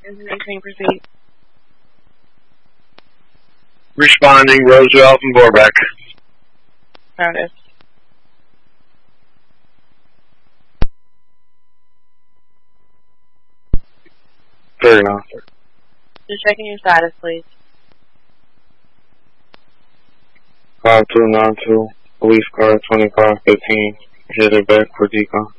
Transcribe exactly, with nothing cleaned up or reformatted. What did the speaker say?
eighteen, proceed. Responding, Roosevelt and Borbeck. Notice. Very enough. Just checking your status, please. five two nine two, police car twenty-five fifteen, headed back for decon.